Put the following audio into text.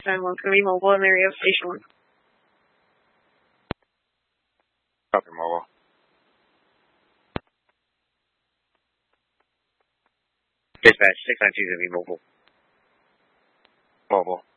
911's going to be mobile in the area of Station 1. Copy, mobile. Dispatch, 692 is going to be mobile. Mobile.